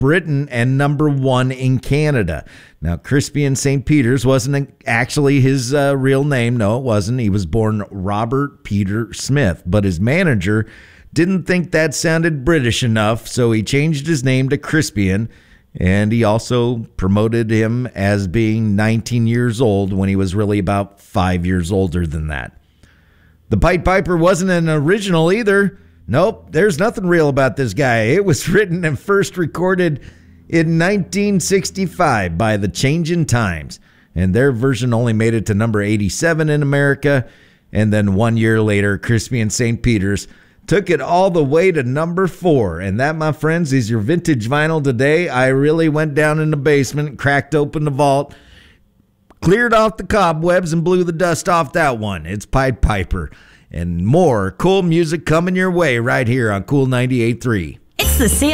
Britain and number 1 in Canada. Now, Crispian St. Peter's wasn't actually his real name. No, it wasn't. He was born Robert Peter Smith, but his manager didn't think that sounded British enough, so he changed his name to Crispian, and he also promoted him as being 19 years old when he was really about 5 years older than that. The Pied Piper wasn't an original either. Nope, there's nothing real about this guy. It was written and first recorded in 1965 by the Changin' Times, and their version only made it to number 87 in America, and then 1 year later, Crispian St. Peter's took it all the way to number 4, and that, my friends, is your vintage vinyl today. I really went down in the basement, cracked open the vault, cleared off the cobwebs, and blew the dust off that one. It's Pied Piper. And more cool music coming your way right here on Cool 98.3. It's the